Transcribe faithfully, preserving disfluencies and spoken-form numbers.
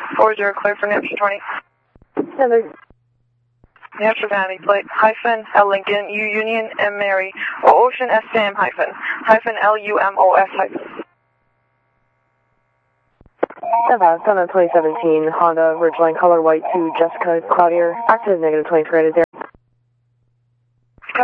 four zero, clear for New Hampshire twenty. Heather. New Hampshire Vanity plate, hyphen, L Lincoln, U Union, M Mary, O Ocean, S Sam, hyphen, hyphen, L U M O S, hyphen. Seven, twenty seventeen Honda Ridgeline color white to Jessica Cloutier, active negative twenty-three.